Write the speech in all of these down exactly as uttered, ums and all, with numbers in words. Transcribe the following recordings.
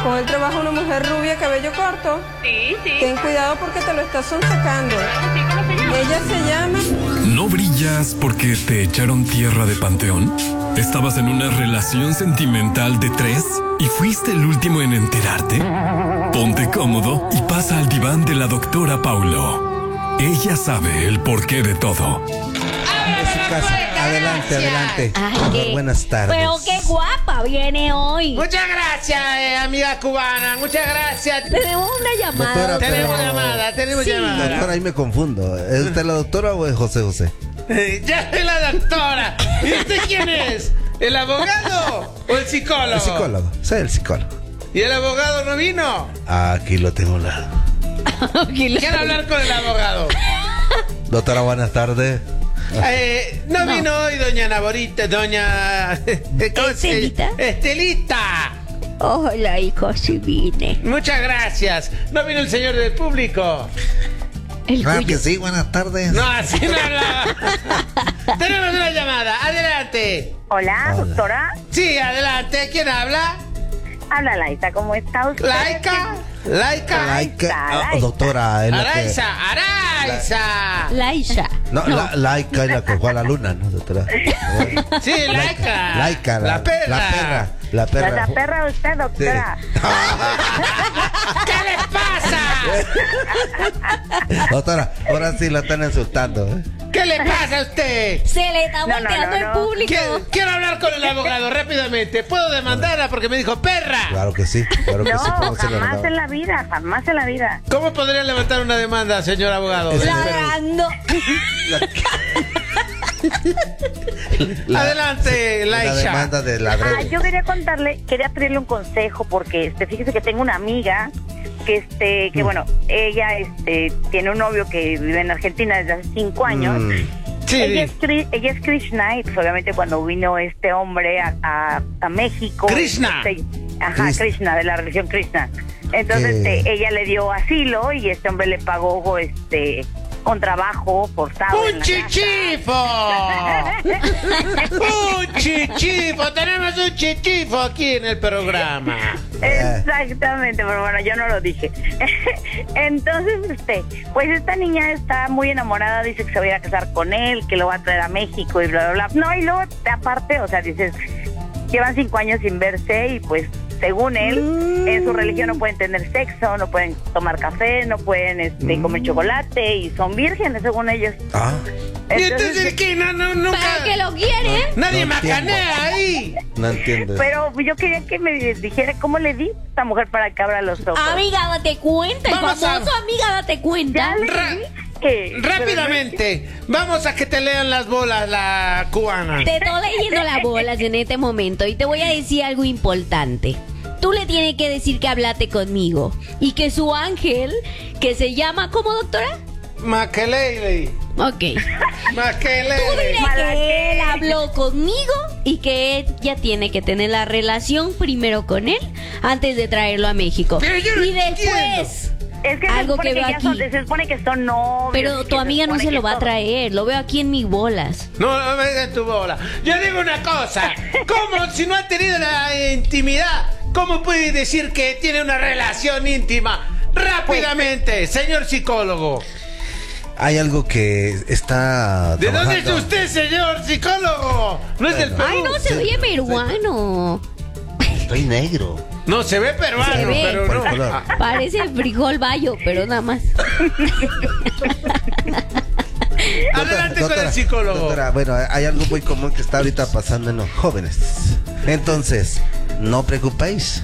Con él trabaja una mujer rubia, cabello corto. Sí, sí. Ten cuidado porque te lo estás sonsacando. Sí, ¿cómo se llama? Ella se llama... ¿No brillas porque te echaron tierra de panteón? ¿Estabas en una relación sentimental de tres y fuiste el último en enterarte? Ponte cómodo y pasa al diván de la doctora Paulo. Ella sabe el porqué de todo. En su casa. Adelante, adelante. Ay, Hola, qué- buenas tardes. Pero qué guapa viene hoy. Muchas gracias, eh, amiga cubana. Muchas gracias. Tenemos una llamada. Doctora, Tenemos pero- llamada, tenemos Sí. llamada. Doctora, ahí me confundo. ¿Es usted la doctora o es José José? Eh, Ya soy la doctora. ¿Y usted quién es? ¿El abogado o el psicólogo? El psicólogo. Soy el psicólogo. ¿Y el abogado no vino? Aquí lo tengo la. Quiero hablar con el abogado. Doctora, buenas tardes. Eh, no, No. vino hoy doña Naborita, doña... ¿cómo se- ¿Estelita? Estelita. Hola, hijo, si vine. Muchas gracias. ¿No vino el señor del público? El Claro cuyo- que sí, buenas tardes. No, así no hablaba. Tenemos una llamada. Adelante. Hola, Hola. doctora. Sí, adelante. ¿Quién habla? Habla Laita, ¿cómo está usted? Laika. Laika. Laika. Ah, Laika. doctora, es la que. Araiza. Araiza. Laisha. No, La, Laika es la que fue a la luna, ¿no, doctora? Sí, Laika. Laika, La perra. La perra. La La, perra. la perra de usted, Sí. doctora. ¿Qué le pasa? Doctora, ahora sí la están insultando, ¿eh? ¿Qué le pasa a usted? Se le está No, no, volteando no, no. el público. Quiero, quiero hablar con el abogado rápidamente. ¿Puedo demandarla porque me dijo perra? Claro que sí, claro que No, sí. ¿Cómo se lo jamás mandaba? en la vida, jamás en la vida. ¿Cómo podría levantar una demanda, señor abogado? Es- Ladrando. La- Adelante, La Laisha. demanda de Ah, ladrón. yo quería contarle, quería pedirle un consejo porque este, fíjese que tengo una amiga que este, que bueno, ella este tiene un novio que vive en Argentina desde hace cinco años. Mm. Sí, Ella es, di- Kri- ella es Krishna y pues obviamente cuando vino este hombre a, a, a México. Krishna. este, ajá, Krishna. Krishna, de la religión Krishna. Entonces ¿Qué? este, ella le dio asilo y este hombre le pagó este con trabajo forzado. en ¡Un la chichifo! ¡Un chichifo! Tenemos un chichifo aquí en el programa. casa. Exactamente, pero bueno, yo no lo dije. Entonces, este, pues esta niña está muy enamorada, dice que se va a ir a casar con él, que lo va a traer a México y bla, bla, bla. No, y luego, aparte, o sea, dices, llevan cinco años sin verse y pues, según él, en su religión no pueden tener sexo, no pueden tomar café, no pueden este, comer chocolate y son vírgenes, según ellos. Ah, ¿Y entonces qué? No, no, nunca... ¿Para qué lo quieren? Nadie No entiendo. macanea ahí. no entiendo. Pero yo quería que me dijera cómo le di a esta mujer para que abra los ojos. Amiga, date cuenta. El Vamos a- famoso amiga, date cuenta. Ya le Ra- dije. Rápidamente, vamos a que te lean las bolas la cubana. Te estoy leyendo las bolas en este momento y te voy a decir algo importante. Tú le tienes que decir que hablaste conmigo y que su ángel, que se llama, ¿cómo, doctora? Makelele. Ok. Tú Makelele. dile ¿Para que qué? él habló conmigo y que ella tiene que tener la relación primero con él antes de traerlo a México. Pero yo no Y después, Es que algo se supone que que, veo ya son, aquí. se supone que son novios. Pero y tu que amiga no supone se que lo va a todo. traer, lo veo aquí en mis bolas. No, no me des tu bola. Yo digo una cosa. ¿Cómo, si no ha tenido la intimidad, cómo puede decir que tiene una relación íntima? Rápidamente, señor psicólogo. Hay algo que está. ¿De dónde es trabajando. usted, señor psicólogo? No es del Perú. Ay, no, se oye peruano. Estoy negro. No, se ve peruano, Se ve. pero Por no. el color. Ah, Parece frijol bayo, pero nada más. Adelante con el psicólogo. Doctora, bueno, hay algo muy común que está ahorita pasando en los jóvenes. Entonces, no preocupéis.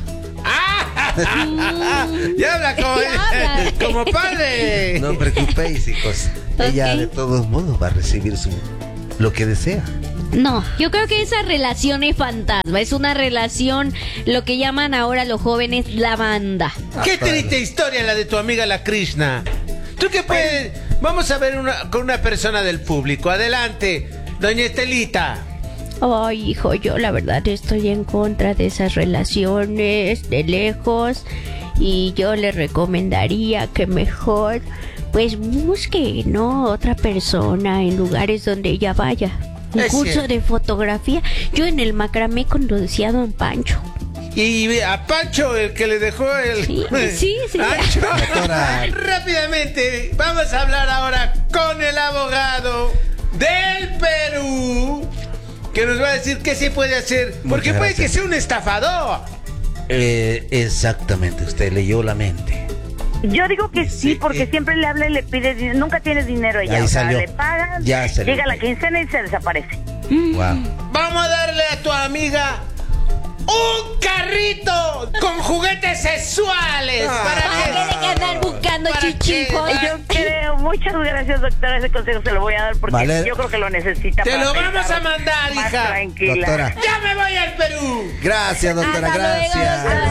Ya habla como, Ya habla. como padre. No preocupéis, hijos. Ella Ok. de todos modos va a recibir su lo que desea. No, yo creo que esa relación es fantasma. Es una relación, lo que llaman ahora los jóvenes, la banda. Qué triste historia la de tu amiga la Krishna. ¿Tú qué puedes? Vamos a ver una, con una persona del público. Adelante, doña Estelita. Ay, hijo, yo la verdad estoy en contra de esas relaciones de lejos y yo le recomendaría que mejor pues busque, ¿no? Otra persona en lugares donde ella vaya. Un Es curso cierto. de fotografía. Yo en el macramé conocía a don Pancho. y a Pancho, el que le dejó el... Sí, sí, sí. Ancho. Doctora. Rápidamente, vamos a hablar ahora con el abogado del Perú, que nos va a decir qué se puede hacer, porque Muchas puede gracias. que sea un estafador. Eh, exactamente, usted leyó la mente. Yo digo que sí, Sí, porque eh. siempre le habla y le pide, dinero. Nunca tiene dinero ella. Ahí O sea, salió. le pagan, Ya salió. llega la quincena y se desaparece. Wow. Vamos a darle a tu amiga un carrito con juguetes sexuales. Ah. ¿Para ¿Para qué? qué de que andar buscando ¿Para chichijos? qué? Yo creo, muchas gracias, doctora, ese consejo se lo voy a dar porque Vale. yo creo que lo necesita. Te para lo vamos pensar a mandar, más hija. Tranquila. Doctora. Ya me voy al Perú. Gracias, doctora, Hasta luego, gracias. doctora.